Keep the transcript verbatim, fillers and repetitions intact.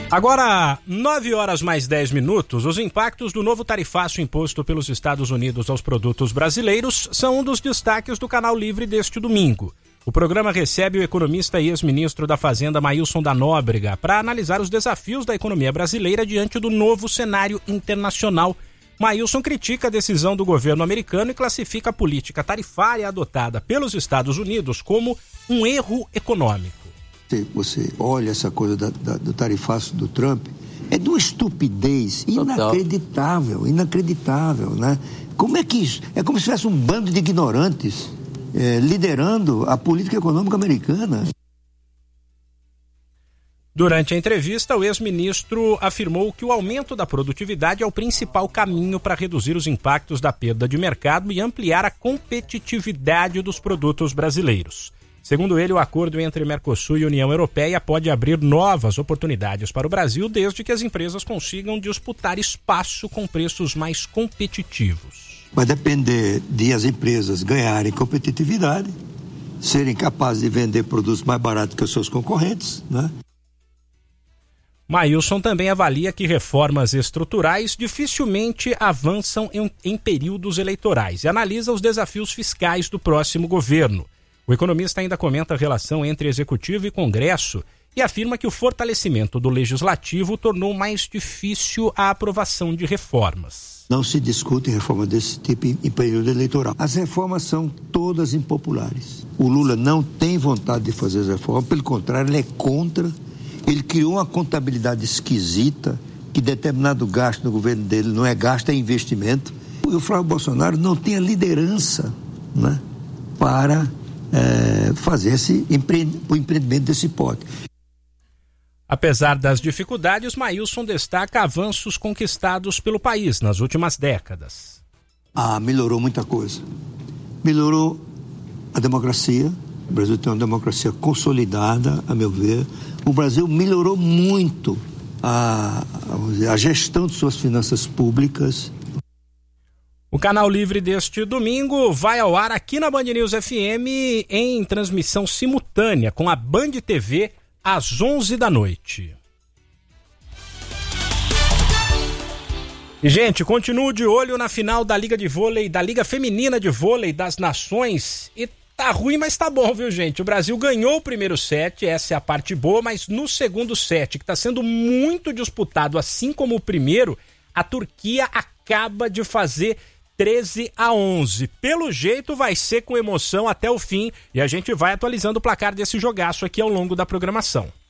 Agora, nove horas mais dez minutos, os impactos do novo tarifaço imposto pelos Estados Unidos aos produtos brasileiros são um dos destaques do Canal Livre deste domingo. O programa recebe o economista e ex-ministro da Fazenda, Maílson da Nóbrega, para analisar os desafios da economia brasileira diante do novo cenário internacional. Maílson critica a decisão do governo americano e classifica a política tarifária adotada pelos Estados Unidos como um erro econômico. Você olha essa coisa da, da, do tarifaço do Trump, é de uma estupidez inacreditável, inacreditável, né? Como é que isso? É como se tivesse um bando de ignorantes é, liderando a política econômica americana. Durante a entrevista, o ex-ministro afirmou que o aumento da produtividade é o principal caminho para reduzir os impactos da perda de mercado e ampliar a competitividade dos produtos brasileiros. Segundo ele, o acordo entre Mercosul e União Europeia pode abrir novas oportunidades para o Brasil, desde que as empresas consigam disputar espaço com preços mais competitivos. Vai depender de as empresas ganharem competitividade, serem capazes de vender produtos mais baratos que os seus concorrentes, né? Maílson também avalia que reformas estruturais dificilmente avançam em, em períodos eleitorais e analisa os desafios fiscais do próximo governo. O economista ainda comenta a relação entre Executivo e Congresso e afirma que o fortalecimento do Legislativo tornou mais difícil a aprovação de reformas. Não se discute reforma desse tipo em período eleitoral. As reformas são todas impopulares. O Lula não tem vontade de fazer as reformas, pelo contrário, ele é contra. Ele criou uma contabilidade esquisita, que determinado gasto no governo dele não é gasto, é investimento. O Flávio Bolsonaro não tem a liderança, né, para é, fazer esse empre... o empreendimento desse pote. Apesar das dificuldades, Maílson destaca avanços conquistados pelo país nas últimas décadas. Ah, melhorou muita coisa. Melhorou a democracia. O Brasil tem uma democracia consolidada, a meu ver. O Brasil melhorou muito a, a gestão de suas finanças públicas. O Canal Livre deste domingo vai ao ar aqui na Band News F M em transmissão simultânea com a Band T V às onze da noite. E, gente, continuo de olho na final da Liga de Vôlei, da Liga Feminina de Vôlei das Nações. E tá ruim, mas tá bom, viu, gente? O Brasil ganhou o primeiro set, essa é a parte boa, mas no segundo set, que tá sendo muito disputado, assim como o primeiro, a Turquia acaba de fazer treze a onze. Pelo jeito vai ser com emoção até o fim e a gente vai atualizando o placar desse jogaço aqui ao longo da programação.